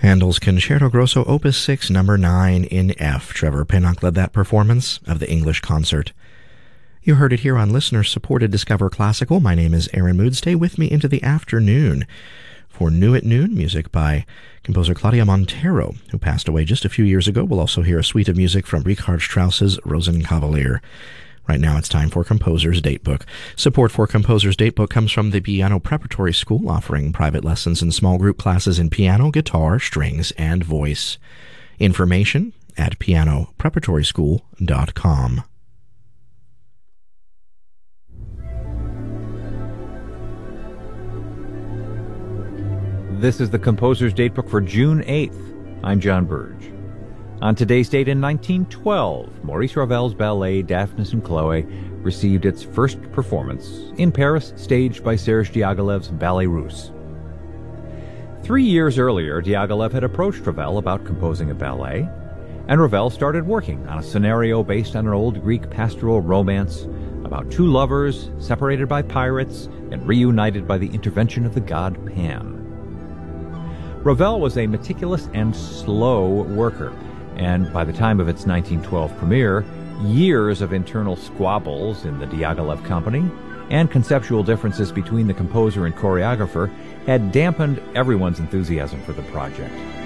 Handel's Concerto Grosso Opus 6, Number 9 in F. Trevor Pinnock led that performance of the English concert. You heard it here on listener-supported Discover Classical. My name is Aaron Mood. Stay with me into the afternoon for New at Noon, music by composer Claudia Montero, who passed away just a few years ago. We'll also hear a suite of music from Richard Strauss's Rosenkavalier. Right now it's time for Composer's Datebook. Support for Composer's Datebook comes from the Piano Preparatory School, offering private lessons and small group classes in piano, guitar, strings, and voice. Information at pianopreparatoryschool.com. This is the Composer's Datebook for June 8th. I'm John Burge. On today's date in 1912, Maurice Ravel's ballet Daphnis and Chloe received its first performance in Paris, staged by Serge Diaghilev's Ballet Russe. 3 years earlier, Diaghilev had approached Ravel about composing a ballet, and Ravel started working on a scenario based on an old Greek pastoral romance about two lovers separated by pirates and reunited by the intervention of the god Pan. Ravel was a meticulous and slow worker, and by the time of its 1912 premiere, years of internal squabbles in the Diaghilev company and conceptual differences between the composer and choreographer had dampened everyone's enthusiasm for the project.